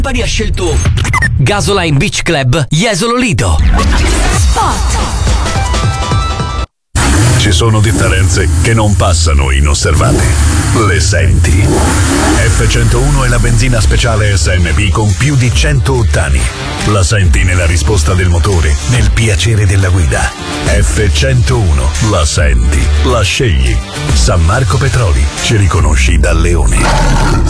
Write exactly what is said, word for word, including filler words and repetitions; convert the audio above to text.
Pari ha scelto Gasoline Beach Club Jesolo Lido. Spot. Ci sono differenze che non passano inosservate. Le senti? F centouno è la benzina speciale S M P con più di cento ottani. La senti nella risposta del motore, nel piacere della guida. F centouno, la senti, la scegli. San Marco Petroli, ci riconosci da leone.